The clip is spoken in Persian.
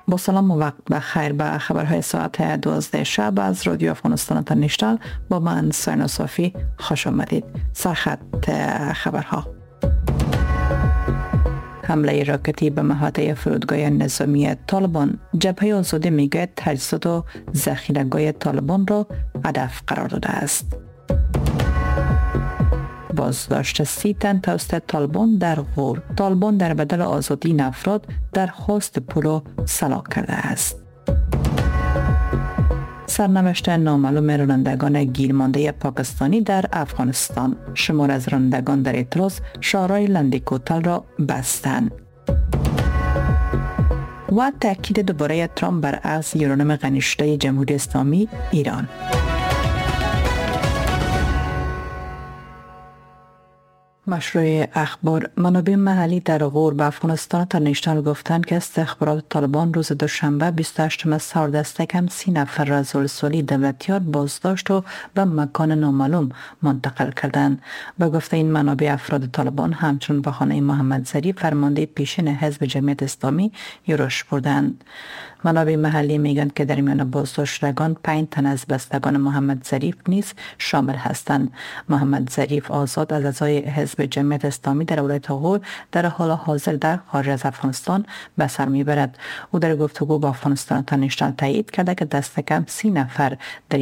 با سلام و وقت بخیر به خبرهای ساعت 12 شب از رادیو افغانستان انترنشنال با من ساینا صافی خوش آمدید. سرخط خبرها: حمله راکتی به محطه فرودگاه نظامی طالبان. جبهه آزادی میگوید تجهیزات و ذخیره‌گاه طالبان را هدف قرار داده است. بازداشت 30 تن توسط طالبان در غور. طالبان در بدل آزادی این افراد درخواست پول را سلاک کرده است. سرنوشت نامعلوم رانندگان گیرمانده پاکستانی در افغانستان. شمار از رانندگان در اعتراض شعارهای لندیکوتل را بستند. و تاکید دوباره ترامپ بر اخذ یورانیم غنی شده جمهوری اسلامی ایران. مشروع اخبار: منابع محلی در غور به افغانستان انترنشنال گفتند که استخبارات طالبان روز دوشنبه 28 سال دست کم 30 نفر را از ولسوالی دولتیار بازداشت و به مکان نامعلوم منتقل کردند. به گفته این منابع، افراد طالبان همچنین به خانه محمد ظریف فرمانده پیشین حزب جمعیت اسلامی یورش بردند. منابع محلی میگویند که در میان بازداشتگان 5 تن از بستگان محمد ظریف نیز شامل هستند. محمد ظریف آزاد از اعضای حزب جمعیت اسلامی در ولایت غور در حال حاضر در خارج از افغانستان به سر میبرد. او در گفتگو با افغانستان انترنشنال تایید کرده که دست کم 30 نفر در